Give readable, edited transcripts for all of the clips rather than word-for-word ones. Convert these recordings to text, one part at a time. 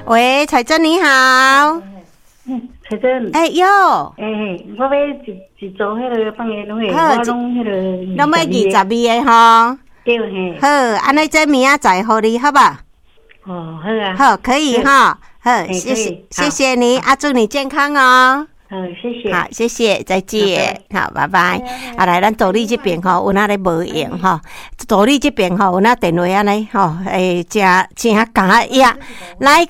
喂，彩珍你好。 彩珍。 哟。 我要一组迄个放烟花，我拢迄个。 拢要22个吼。 对嘿。 好，安尼这明仔载互你好吧？ 哦，好啊。 好，可以哈。好，谢谢你，祝你健康哦。 谢谢。 好，谢谢，再见。好，拜拜。来，咱道理这边吼，有哪咧无用吼？道理这边吼，有哪电话安尼吼？真假呀！来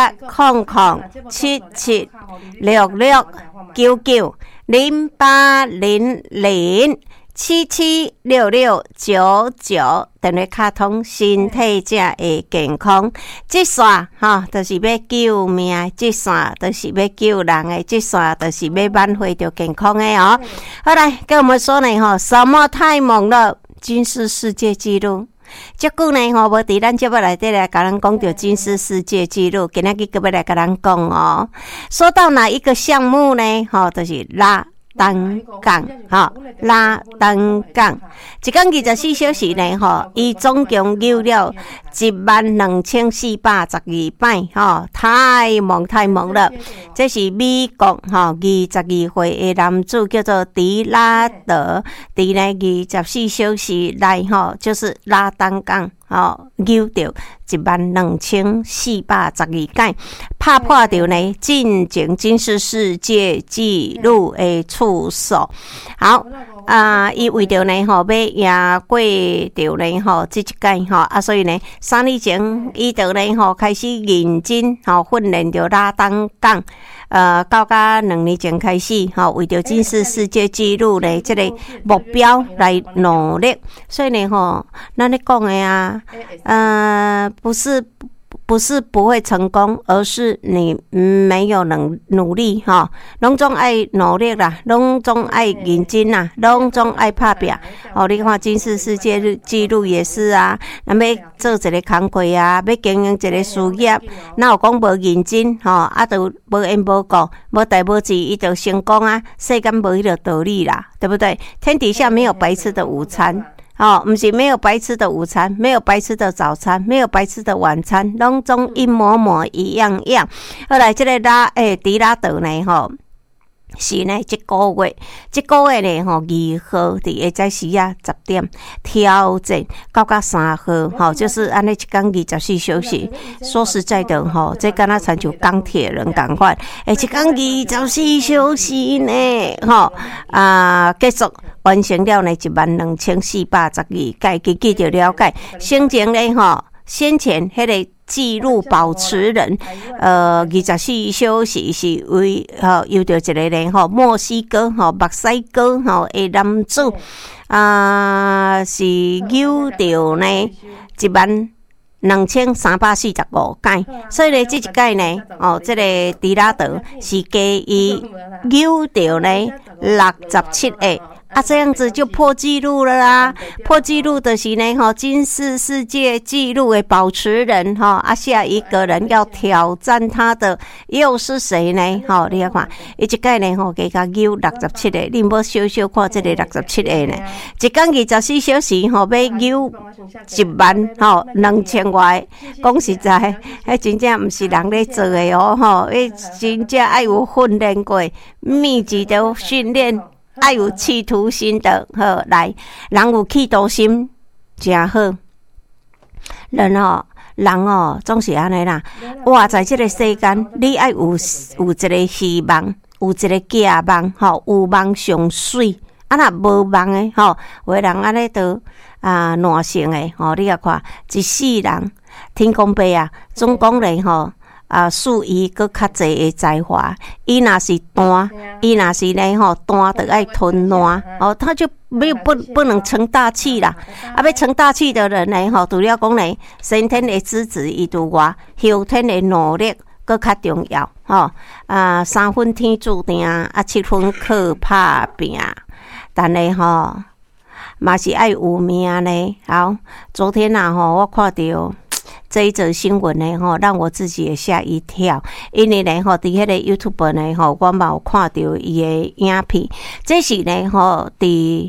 0800776699电话卡通身体才会健康，这线吼就是要救命，这线就是要救人的，这线就是要挽回到健康的哦。好来，跟我们说呢吼，什么太猛了？金氏世界纪录。这久呢吼，无伫咱节目内底来甲咱讲到金氏世界纪录，今仔日搁要来甲咱讲哦。说到哪一个项目呢？吼，就是拉单杠，拉单杠，一天24小时呢，伊总共游了12412摆，太猛了！这是美国22岁的男子叫做迪拉德，伫呢24小时内就是拉单杠。游到12412摆，拍破到呢进前金氏世界纪录的次数。好，伊为着呢要赢过着呢这一届所以呢3年前伊就呢开始认真训练着拉单杠。到2年前开始为着金氏世界纪录呢这个目标来努力。所以呢咱咧讲的不是不会成功，而是你没有努力拢总爱努力啦，拢总爱认真啦，拢总爱拍拼。你看金氏世界纪录也是啊，咱要做一个工课啊，要经营一个事业，哪有讲无认真就无缘无故，无代无志伊就成功啊？世间无迄个道理啦，对不对？天底下没有白吃的午餐。不是没有白吃的午餐，没有白吃的早餐，没有白吃的晚餐，拢总一模一样。后来这个迪拉德呢是呢这个月呢2号伫下早时10点挑战到3号就是安尼一天24小时。说实在的这敢若亲像钢铁人同款，一天24小时呢结束完成了呢12412摆，记着了解。先前呢先前迄个纪录保持人24小时是为游到一个人墨西哥墨西哥的男子是游到呢12345摆，所以呢这一届呢这个迪拉德是加伊游到呢67个。这样子就破纪录了啦！破纪录的是呢，金氏世界纪录的保持人下一个人要挑战他的又是谁呢？你看，一届呢加游67个，你无小看这个67个呢？一天24小时要游12000外，讲实在，迄真正不是人咧做的迄真正要有训练过，密集的训练。爱有企图心的来，人有企图心真好。人总是安尼啦。活在这个世间，你爱有一个希望，有一个寄望，有梦上水。若无梦的有的人安尼都烂性的你也看，一世人天公伯总讲咧属伊搁较济的才华，伊若是单，伊若是呢单就爱吞烂他就不能成大器啦。要成大器的人呢除了讲呢先天的资质以外，后天的努力搁较重要3分天注定7分靠打拼，但呢嘛是爱有命呢。好，昨天我看到这一则新闻呢让我自己也吓一跳，因为呢伫迄个 YouTube 呢我嘛有看到伊的影片，这是呢伫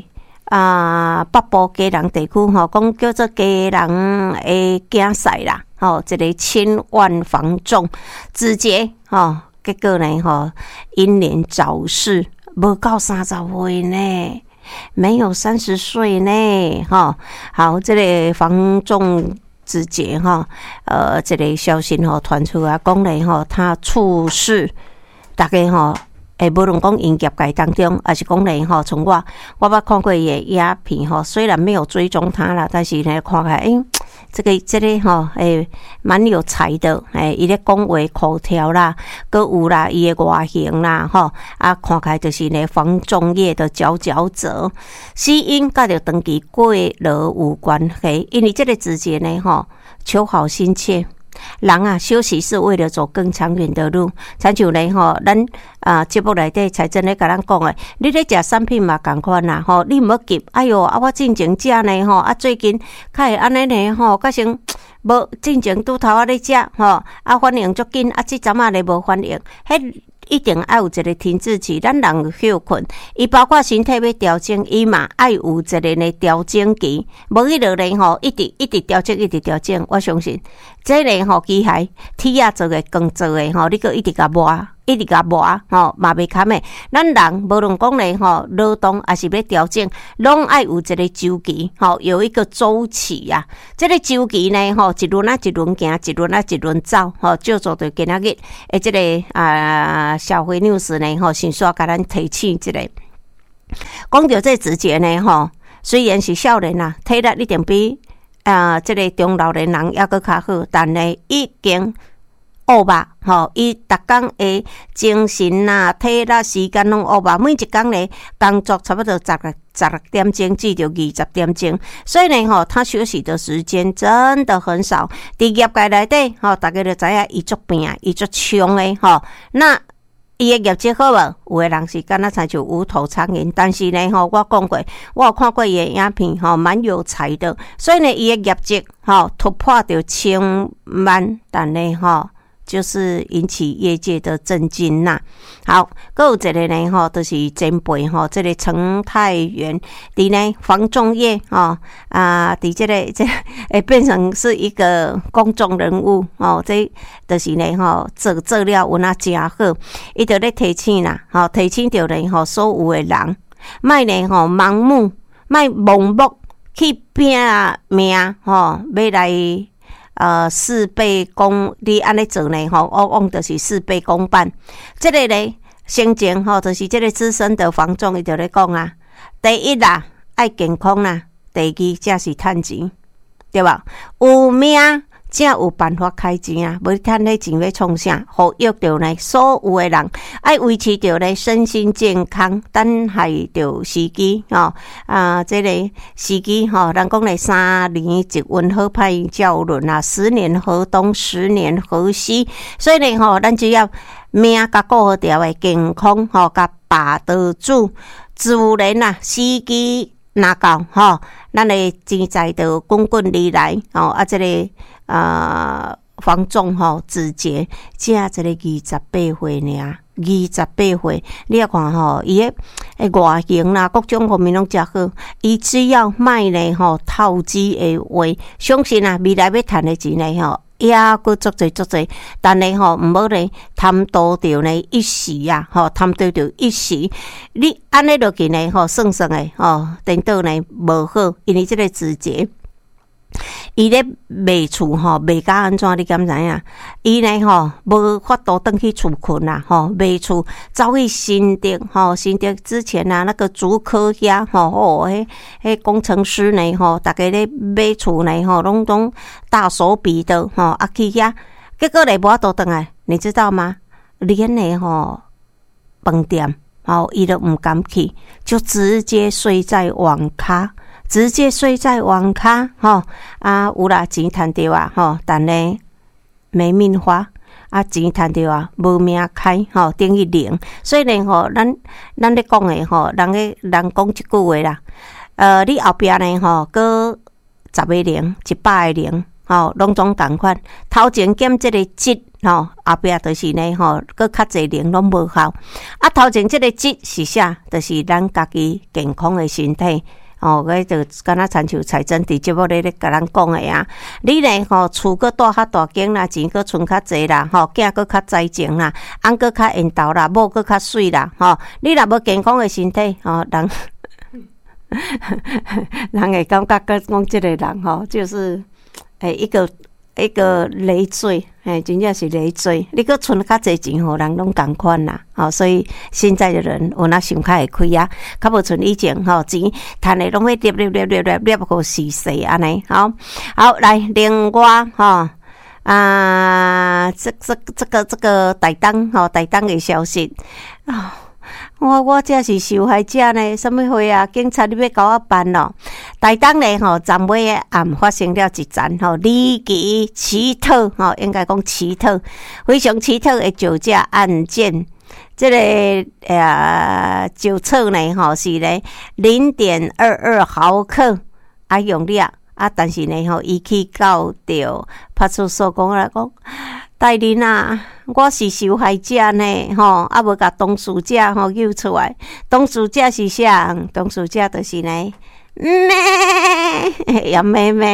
北部基隆地区吼，讲叫做基隆的竞赛啦，吼，一个1000万房仲直接吼，结果呢吼，英年早逝，无到30岁呢，没有30岁呢，吼，好，这个房仲直接吼，这个消息吼传出来，讲咧吼，他猝逝，大家吼。无论讲营业界当中，还是讲咧吼，从我捌看过伊的影片吼，虽然没有追踪他啦，但是呢，看起来这个吼，蛮有才的，伊咧讲话口条啦，搁有啦，伊的外形啦，吼，看起来就是呢房仲业的佼佼者。死因甲着长期过劳有关系，因为这个直接呢吼，求好心切。人啊，休息是为了走更长远的路。亲像咧吼，咱节目内底才真咧甲咱讲诶，你咧食产品嘛共款啦吼，你毋要急。哎哟，我进前食呢吼，最近较会安尼呢吼，较像无进前拄头咧食吼，反应足紧，即阵咧无反应，迄一定要有一个停滞期，咱人有休困，伊包括身体要调整，伊嘛要有一个呢调整期，无迄落咧吼，一直调整，一直调整。我相信，这个吼机械铁做的、钢做的吼，你个一直甲磨，一直甲磨吼，嘛袂堪的。咱人无论讲咧吼，劳动还是要调整，拢爱有一个周期，吼，有一个周期呀。这个周期呢，吼，一轮一轮行，一轮一轮走，吼，叫做对今仔日这个社会 news 呢，吼，先煞甲咱提醒一个。讲到这直接呢，吼，虽然是少年啊，体力一定比这个中老年人还佫较好，但呢，已经乌吧，吼，伊逐工的精神啊、体力、时间拢乌吧，每一工呢工作差不多16点钟至到20点钟，所以呢，吼，他休息的时间真的很少。伫业界内底，吼，大家就知影伊足拼，伊足冲的，吼，那。伊的业绩好无？有的人是敢若亲像无头苍蝇，但是呢，吼，我讲过，我有看过伊的影片，吼，蛮有才的。所以呢，伊的业绩，吼，突破到1000万，但呢，吼，就是引起业界的震惊呐。好，还有一个呢，吼，就是前辈，吼，这个陈泰元，伫呢房仲业，吼，伫这会变成是一个公众人物，哦，这就是呢，吼，做了有那真好，伊就咧提醒啦，吼，提醒着呢，吼，所有的人，莫呢，吼，盲目，莫盲目去拼命，吼，要来。事倍功，你安尼做呢？吼，往往就是事倍功半。这个呢，先前吼，就是这个资深的房仲，伊就咧讲啊，第一啦，爱健康啦；第二，才是趁钱，对吧？有命才有办法开钱啊！无趁迄钱要创啥？呼吁着呢，所有的人爱维持着呢身心健康，等待着时机吼。这个时机吼，人讲咧3年一运好歹较论啊，10年河东，10年河西。所以呢吼，咱只要命甲顾好条的健康吼，甲把得住，自然啊，时机若到吼，咱的钱财就滚滚而来吼。这个房仲吼，直接只一个28岁尔，28岁，你要看吼，伊的外形啦，各种方面拢真好。伊只要卖呢吼，投资的话，相信啊，未来要赚的钱呢吼，也佫足侪，但呢吼，毋好呢贪多着呢一时啊，吼，贪多着一时，你安尼落去呢吼，算的吼，等到呢无好，因为这个直接。伊咧卖厝吼，卖甲安怎？你敢知影？伊呢吼无法度转去厝困啦吼，卖厝走去新竹吼，新竹之前啊那个竹科遐吼，迄工程师呢吼，大家咧买厝呢吼，拢大手笔的吼，去遐，结果咧无法度转来，你知道吗？连呢吼饭店吼，伊都毋敢去，就直接睡在网咖。直接睡在网咖，吼有啦钱赚着啊，吼，但呢没命花钱赚着啊，无命开，吼，等于零。所以呢，吼，咱咧讲的吼，人讲一句话啦，你后壁呢，吼，搁10个零，100个零，吼，拢总共款。头前减这个值，吼，后壁就是呢，吼，搁较侪零拢无效。头前这个值是啥？就是咱家己健康的身体。 迄就敢若亲像财政伫节目咧甲咱讲诶啊，你咧厝搁大较大间啦，钱搁存较济啦，囝搁较栽情啦，翁搁较缘投啦，某搁较水啦，你若无健康诶身体，人人会感觉讲即个人就是一个累赘，真正是累赘。你搁存较济钱，人拢共款啦。所以现在的人有那想较会开啊，较无像以前钱赚的拢会捏个死死安尼。好，来另外这个台东的消息啊。我这是受害者呢，什么会啊？警察你要甲我办咯？台东咧昨尾暗发生了一件离奇奇特应该讲奇特，非常奇特的酒驾案件。这个酒测呢是咧0.22毫克用量但是呢伊去到着派出所讲啦讲。大人啊，我是受害者呢，无甲当事者救出来。当事者是啥？当事者就是呢，杨妹妹。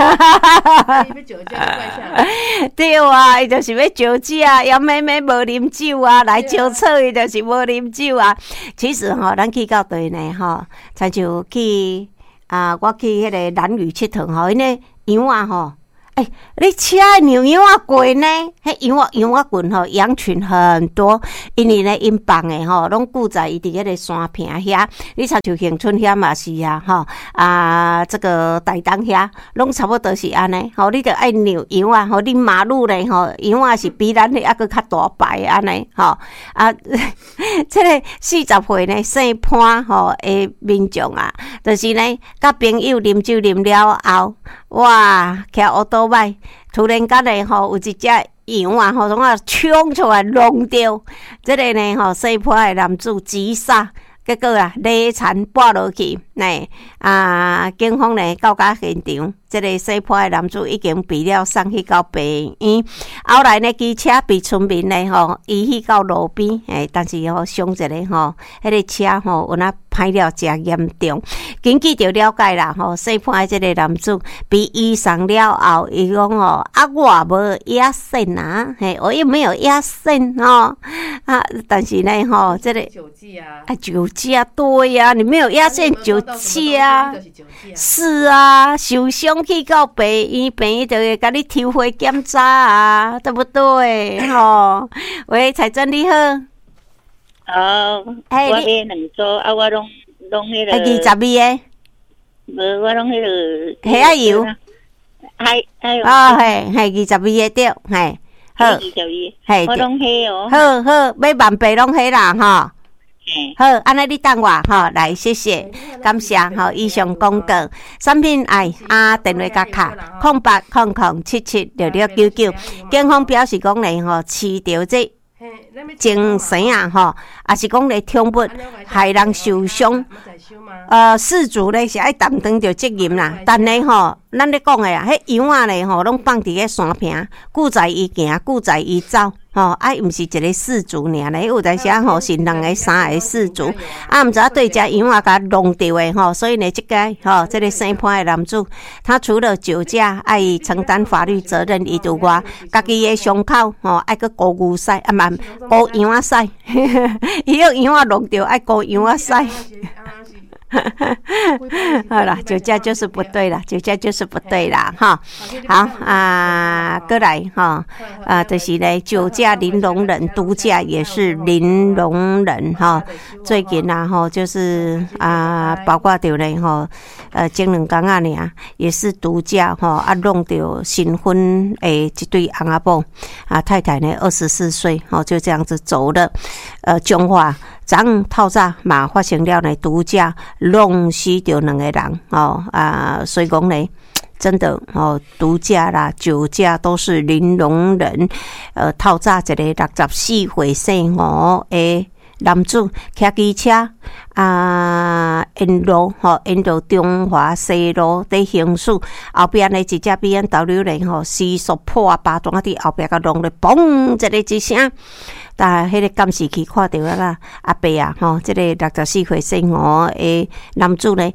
对啊，伊就是要酒驾，杨妹妹无啉酒啊，来酒测伊就是无啉酒啊。其实咱去到对呢，亲像去我去迄个兰屿佚佗因为羊啊你车牛羊过呢？迄羊群羊群很多，因为呢因放的拢固在伊伫迄个山坪遐。你像恒春遐嘛是啊，这个台东遐拢差不多是安尼。你着爱牛羊啊，你马路呢羊是比咱的还佫较大排安尼这个40岁呢姓潘的民众啊，就是呢甲朋友啉酒啉了后，哇，骑乌多摆，突然间呢有一只羊啊从冲出来弄掉，这个呢姓潘的男子急刹，结果累残跋落去，警方呢到达现场。这个姓潘的男子已经被了送去到病院，后来呢，机车被村民呢移去到路边，但是伤一个迄个车有那歹了真严重。根据着了解啦，姓潘的这个男子被移送了后，伊讲我无压线啊，我又没有压线但是呢这个酒驾对呀，你没有压线酒驾，是啊，受伤。去到病院就会甲你抽血检查啊，对不对？喂，财政你好。 我迄两组我拢迄个。 22个。 无，我拢迄个。 虾油。 嘿 22个对，好。 22。我拢迄好，要万倍拢迄啦好，安尼你等我来谢谢，感谢以上广告。产品电话卡0800776699。警方表示讲咧饲着这精神也是讲咧冲突害人受伤。事主咧是爱担当着责任啦，但咧咱咧讲诶迄羊仔咧拢放伫个山坪，顾在伊行，顾在伊走。毋是一个事主尔咧，有阵时是2个3个事主，毋知对只羊仔甲弄着诶所以呢，这个姓潘的男子，他除了酒驾爱承担法律责任以外，家己的伤口爱去顾牛屎，嘛顾羊仔屎，伊用羊仔弄着爱顾羊仔屎。好啦，酒驾就是不对啦，酒驾就是不对啦，好过来就是呢，酒驾零容忍，毒驾也是零容忍最近就是包括着呢前2天尔也是毒驾弄着新婚一对翁仔某太太呢24岁就这样子走了。中华昨透早嘛发生了呢毒驾弄死着2个人所以讲呢真的毒驾啦酒驾都是零容忍。透早一个64岁姓吴的男子骑机车沿路中华西路在行驶，后边呢一只 BMW 呢时速破8段伫后边甲弄咧嘣一个一声。但迄个监视器看到啦，阿伯这个64岁姓吴的男子呢，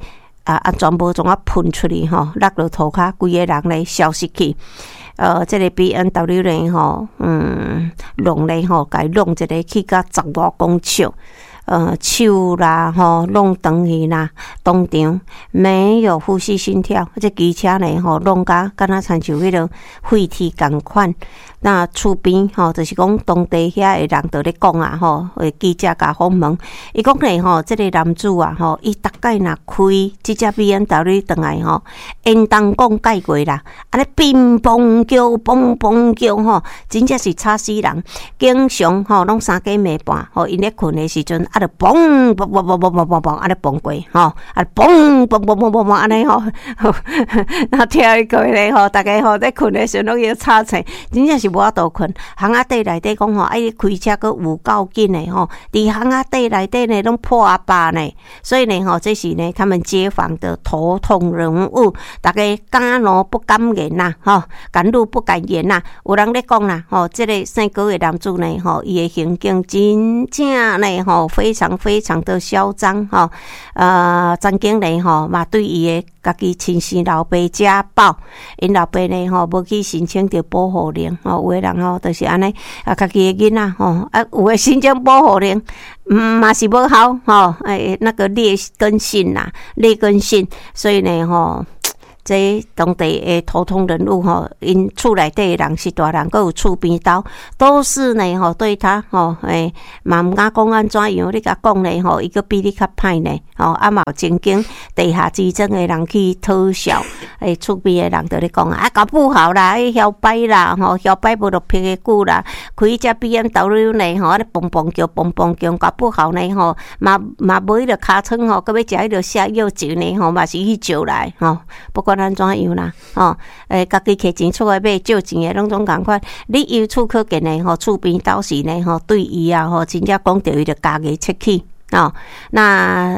安全无总啊喷出去吼，落落涂骹，规个人咧消失去。这个 BMW 咧吼，弄咧吼，甲伊弄一个去到15公尺。手啦吼弄长去啦，当场没有呼吸心跳，这机车呢吼弄甲敢若亲像迄个废铁共款。那厝边吼，就是讲当地遐的人就咧讲啊吼，记者甲访问，伊讲咧吼，这个男子啊吼，伊大概若开即只 BMW 转来吼，因当讲解过啦，安尼乒乓叫蹦蹦叫吼，真正是吵死人。经常吼拢3更暝半吼，因咧困的时阵，啊就蹦蹦蹦蹦蹦蹦蹦蹦，安尼蹦过吼，啊蹦蹦蹦蹦蹦蹦安尼吼，那听伊过咧吼，大家吼在困的时阵拢要吵醒，真正是。无法度困，巷仔底内底讲吼，伊开车阁有够紧的吼，伫巷仔底内底呢拢破啊疤呢，所以呢吼，这是呢他们街坊的头痛人物，大家敢怒不敢言呐，吼，敢怒不敢言呐，有人咧讲啦，吼，这个姓高的男子呢，吼，伊的行径真正呢，吼，非常非常的嚣张，吼，曾经呢，吼，嘛对伊的家己亲生老爸家暴，因老爸呢，吼，无去申请着保护令，吼。有的人吼，就是安尼家己的囡仔吼，有的申请保护令，嘛是无效吼，那个劣根性啦，劣根性，所以呢吼。这当地的头痛人物吼，因厝内底的人是大人，阁有厝边兜，都是呢吼对他吼嘛毋敢讲安怎样，你甲讲呢吼，伊阁比你较歹呢吼，啊嘛有曾经地下之争的人去讨笑，厝边的人就咧讲啊，搞不好啦，摇摆啦吼，摇摆无落皮的久啦，开只 BMW 呢吼，啊咧蹦蹦叫蹦蹦叫，搞不好呢吼，嘛买迄个尻川吼，阁要食迄个下药酒呢吼，嘛是去招来吼，不管安怎样啦，吼，家己摕钱出来买，借钱的拢总共款。你由此可见呢，吼，厝边倒是呢，吼，对伊啊，吼，真正讲到伊就家己出去。哦，那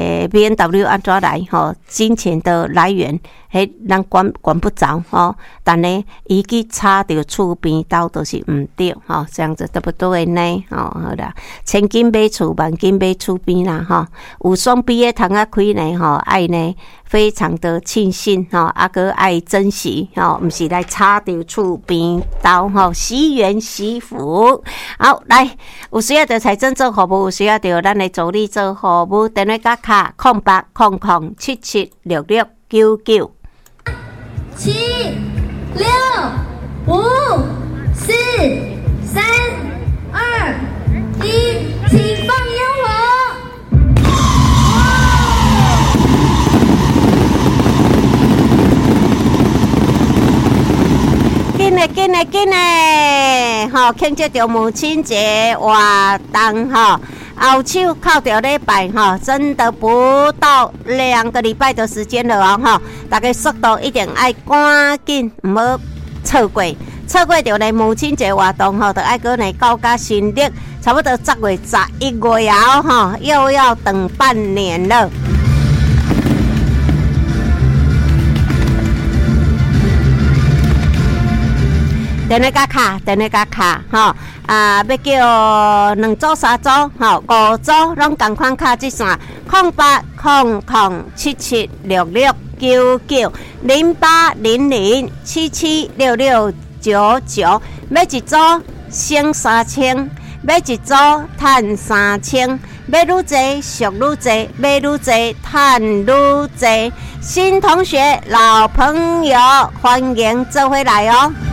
BMW 安怎来？吼，金钱的来源，咱管不着哦。但呢，伊去插到厝边兜都是唔对，吼，这样子对不对呢？哦，好啦，千金买厝，万金买厝边啦，吼，有双臂的通啊开呢，吼，爱呢非常的庆幸，吼，啊个爱珍惜，吼，唔是来插到厝边兜，吼，惜缘惜福。好，来，有需要的财政做服务，有需要的咱的助理做服务，电话卡卡0800776699。 7、6、5、4、3、2、1，请放烟火！ 紧嘞！吼，庆祝着母亲节活动吼。后手靠着礼拜哈，真的不到2个礼拜的时间了哦哈！大家速度一定要赶紧，唔好错过着呢母亲节活动哈，就爱搁呢到甲新历，差不多10月11月啊哈，又要等半年了。电话卡吼，要叫2组3组吼5组，拢同款卡即线0800776699，0800776699，每一组省3000，每一组赚3000，买愈多俗愈多，买愈多赚愈多。新同学、老朋友，欢迎做回来哦！